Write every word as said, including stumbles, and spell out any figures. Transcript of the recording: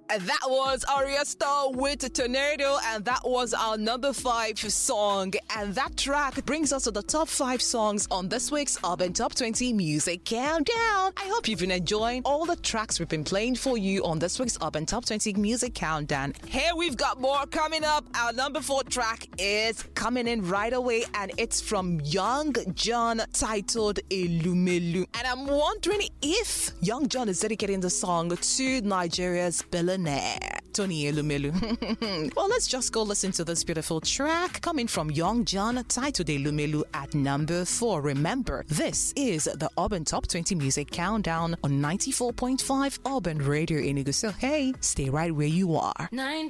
That was Arya Star with Tornado, and that was our number five song. And that track brings us to the top five songs on this week's Urban Top twenty Music Countdown. I hope you've been enjoying all the tracks we've been playing for you on this week's Urban Top twenty Music Countdown. Here we've got more coming up. Our number four track is coming in right away, and it's from Young John, titled Elumelu. And I'm wondering if Young John is dedicating the song to Nigeria's billionaire Tony Elumelu. Well, let's just go listen to this beautiful track coming from Young John, titled Elumelu, at number four. Remember, this is the Urban Top twenty Music Countdown on ninety-four point five Urban Radio Enugu. So hey, stay right where you are. Nine